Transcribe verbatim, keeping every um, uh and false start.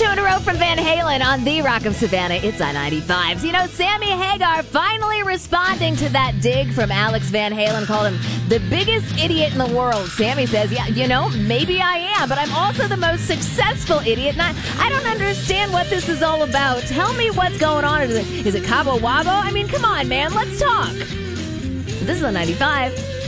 two in a row from Van Halen on the Rock of Savannah. It's I ninety-five. You know, Sammy Hagar finally responding to that dig from Alex Van Halen, called him the biggest idiot in the world. Sammy says, yeah, you know, maybe I am, but I'm also the most successful idiot. And I, I don't understand what this is all about. Tell me what's going on. Is it, is it Cabo Wabo? I mean, come on, man. Let's talk. This is the ninety-five.